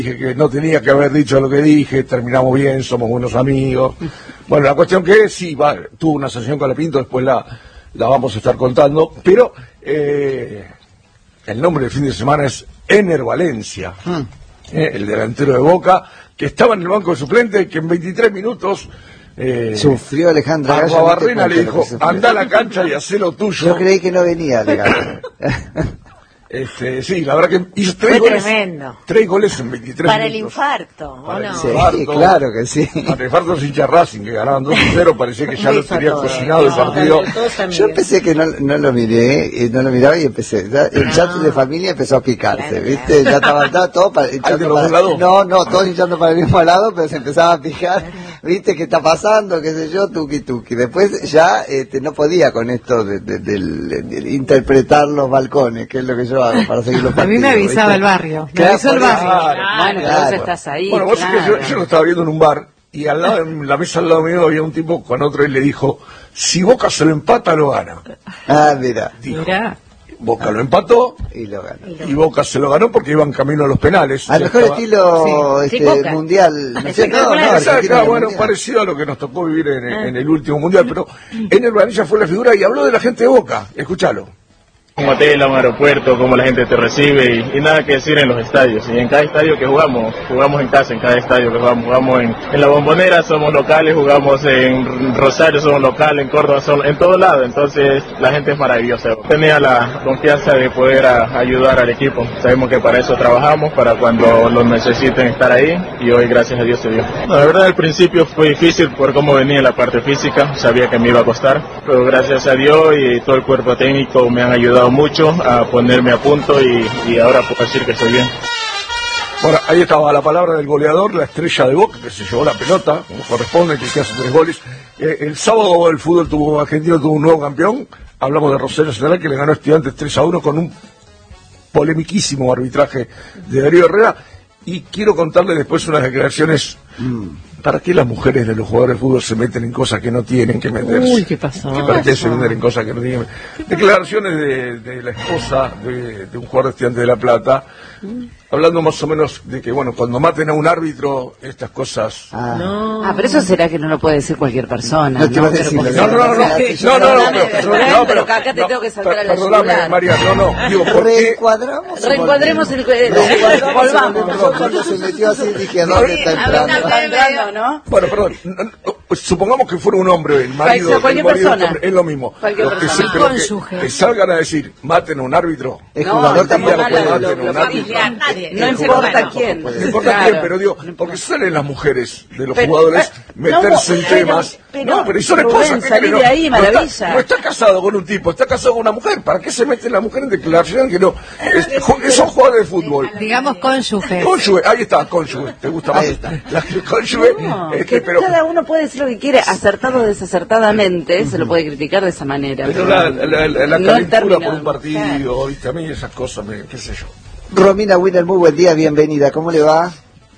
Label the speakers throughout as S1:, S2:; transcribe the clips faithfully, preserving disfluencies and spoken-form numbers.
S1: Dije que no tenía que haber dicho lo que dije, terminamos bien, somos buenos amigos. Bueno, la cuestión que es, sí, va, tuvo una sesión con la Pinto, después la, la vamos a estar contando, pero eh, el nombre del fin de semana es Ener Valencia, hmm. eh, el delantero de Boca, que estaba en el banco de suplente, que en veintitrés minutos... Eh,
S2: sufrió Alejandro
S1: Gallo. A Barrena le dijo, anda a la cancha y hacé lo tuyo.
S2: Yo creí que no venía Alejandro.
S1: Este, sí, la verdad que hizo tres
S3: Fue
S1: goles,
S3: tremendo.
S1: Tres goles en veintitrés
S3: Para
S1: minutos.
S3: el infarto, ¿o
S1: Para
S3: no?
S1: el
S2: Sí,
S1: infarto,
S2: claro que sí.
S1: Para el infarto de hincha Racing, que ganaban dos a cero, parecía que ya lo tenía cocinado el partido.
S2: Yo empecé que no, no lo miré, eh, no lo miraba y empecé, ya, el
S3: No.
S2: chat de familia empezó a picarse,
S3: Claro,
S2: ¿viste? Ya estaba, estaba todo para, hinchando
S1: los
S2: para,
S1: dos lados?
S2: no, no, todos hinchando para el mismo lado, pero se empezaba a picar, ¿viste? ¿Qué está pasando? ¿Qué sé yo? Tuki tuki. Después ya, este, no podía con esto de, de, de, de, de interpretar los balcones, que es lo que yo hago para seguir los partidos.
S4: A mí me avisaba
S2: ¿viste?
S4: el barrio, me
S2: Claro,
S4: avisó el barrio.
S1: Claro,
S3: Bueno, pero
S2: claro.
S3: vos estás ahí.
S1: Bueno, vos
S3: claro.
S1: sabés que yo, yo lo estaba viendo en un bar, y al lado, en la mesa al lado mío había un tipo con otro y le dijo, si Boca se lo empata, lo gana.
S2: Ah, mira.
S1: Dijo.
S4: Mirá.
S1: Boca lo empató,
S2: Y lo ganó.
S1: y Boca se lo ganó porque iban camino a los penales.
S2: Al
S1: Ya
S2: mejor
S1: estaba-
S2: estilo
S3: Sí.
S2: este,
S3: Sí, Boca.
S2: mundial. ¿no?
S3: Espectacular.
S2: No, no,
S1: Exacto,
S2: Argentina en el
S1: bueno,
S2: mundial.
S1: parecido a lo que nos tocó vivir en, en el último mundial, pero Ener Valencia fue la figura y habló de la gente de Boca. Escúchalo.
S5: Un hotel, un aeropuerto, cómo la gente te recibe y, y nada que decir en los estadios. Y en cada estadio que jugamos, jugamos en casa, en cada estadio que jugamos. Jugamos en, en La Bombonera, somos locales, jugamos en Rosario, somos locales, en Córdoba, somos, en todo lado. Entonces la gente es maravillosa. Tenía la confianza de poder a, ayudar al equipo. Sabemos que para eso trabajamos, para cuando lo necesiten estar ahí. Y hoy, gracias a Dios, se dio. No, la verdad, al principio fue difícil por cómo venía la parte física. Sabía que me iba a costar. Pero gracias a Dios y todo el cuerpo técnico me han ayudado mucho a ponerme a punto y, y ahora puedo decir que estoy bien.
S1: Bueno, ahí estaba la palabra del goleador, la estrella de Boca, que se llevó la pelota, como corresponde, que hace tres goles. Eh, el sábado el fútbol tuvo, argentino tuvo un nuevo campeón. Hablamos de Rosario Central, que le ganó a Estudiantes tres a uno con un polemiquísimo arbitraje de Darío Herrera. Y quiero contarle después unas declaraciones. Mm. ¿Para qué las mujeres de los jugadores de fútbol se meten en cosas que no tienen que meterse?
S4: Uy, ¿qué pasó?
S1: ¿Para qué se meten en cosas que no tienen? Declaraciones de, de la esposa de, de un jugador de Estudiantes de La Plata, hablando más o menos de que, bueno, cuando maten a un árbitro, estas cosas...
S2: Ah,
S4: No.
S3: Ah, pero eso será que no lo puede decir cualquier persona.
S2: No te
S3: ¿no?
S2: vas a
S3: Pero
S2: decir
S3: porque-
S1: No, no, no, no, no, no, no,
S3: Perdóname,
S1: pero,
S3: Rubén,
S1: no,
S3: pero acá te tengo que saltar a la
S1: Perdóname,
S3: yugular.
S1: María, no, no, digo, ¿por qué?
S2: Reencuadramos.
S3: Reencuadremos el...
S2: Reencuadramos.
S3: Volvamos.
S2: Cuando se metió así dije, ¿a dónde está entrando?
S3: Está entrando, ¿no?
S1: Bueno, perdón, no, no, supongamos que fuera un hombre, el marido,
S3: Cualquier
S1: el marido
S3: persona.
S1: es lo mismo.
S3: Cualquier
S1: Los que
S3: persona.
S1: se- pero que-
S4: Cónyuge.
S1: que salgan a decir, maten a un árbitro.
S2: Es
S3: No,
S2: jugador
S3: no,
S2: tampoco
S3: no,
S2: puede
S3: lo-
S2: matar.
S3: lo-
S1: maten a un
S3: lo
S1: árbitro.
S3: familiar, nadie. No
S2: El
S3: importa
S2: jugador
S3: quién.
S2: tampoco
S1: No
S2: puede.
S1: importa
S3: Claro.
S1: quién, pero digo, porque salen las mujeres de los
S3: Pero,
S1: jugadores
S3: eh,
S1: meterse
S3: no,
S1: en
S3: pero-
S1: temas.
S3: pero,
S1: no, pero y son
S3: Rubén,
S1: esposas. ¿qué
S3: salí
S1: creen?
S3: de ahí,
S1: no, está,
S3: maravilla.
S1: no está casado con un tipo, está casado con una mujer. ¿Para qué se mete la mujer en declaración que no? Es, ju- son jugadores de fútbol.
S4: Digamos cónyuge.
S1: Cónyuge, ahí está, cónyuge, te gusta más.
S2: Ahí está.
S1: La cónyuge,
S3: No,
S1: este,
S3: que
S1: pero,
S3: cada uno puede decir lo que quiere, acertado o desacertadamente, se lo puede criticar de esa manera.
S1: pero la, la, la, la
S3: no en
S1: calentura
S3: términos-
S1: por un partido, viste, a mí esas cosas, me, qué sé yo.
S2: Romina Winner, muy buen día, bienvenida. ¿Cómo le va?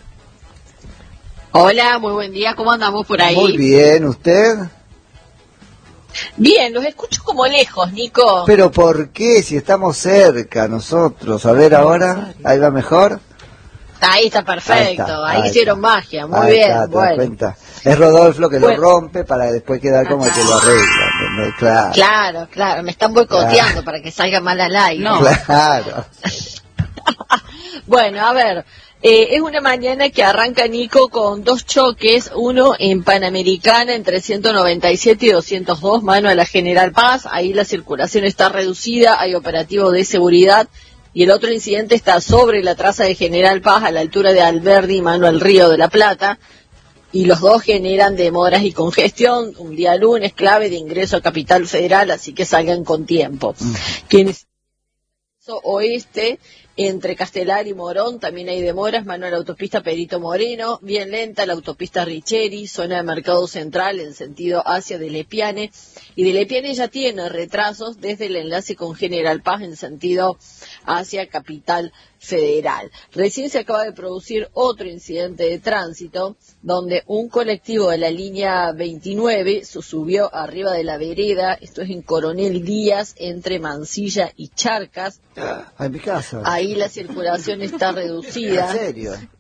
S6: Hola, muy buen día, ¿cómo andamos por ahí?
S2: Muy bien, ¿usted?
S6: Bien, los escucho como lejos, Nico.
S2: Pero ¿por qué? Si estamos cerca nosotros. A ver ahora, ahí va mejor.
S6: Ahí está perfecto,
S2: Ahí
S6: ahí,
S2: está, ahí
S6: hicieron
S2: está.
S6: magia, muy
S2: Ahí
S6: bien,
S2: está, te das
S6: bueno.
S2: cuenta. Es Rodolfo que
S6: Bueno.
S2: lo rompe para después quedar como el que lo arregla. ¿entendés? Claro.
S6: Claro, claro, me están boicoteando
S2: Claro.
S6: para que salga mal al aire.
S3: No.
S2: Claro.
S6: Bueno, a ver, eh, es una mañana que arranca Nico con dos choques, uno en Panamericana entre ciento noventa y siete y doscientos dos, mano a la General Paz, ahí la circulación está reducida, hay operativo de seguridad, y el otro incidente está sobre la traza de General Paz a la altura de Alberdi, mano al Río de la Plata, y los dos generan demoras y congestión, un día lunes clave de ingreso a Capital Federal, así que salgan con tiempo. Mm. Quienes oeste, entre Castelar y Morón, también hay demoras, mano a la autopista Perito Moreno, bien lenta la autopista Richeri, zona de Mercado Central en sentido hacia de Lepiane, y de Lepiane ya tiene retrasos desde el enlace con General Paz en sentido hacia Capital Federal. Recién se acaba de producir otro incidente de tránsito donde un colectivo de la línea veintinueve se subió arriba de la vereda, esto es en Coronel Díaz, entre Mansilla y Charcas.
S2: Ah, en mi casa.
S6: Ahí la circulación está reducida.
S2: ¿En serio?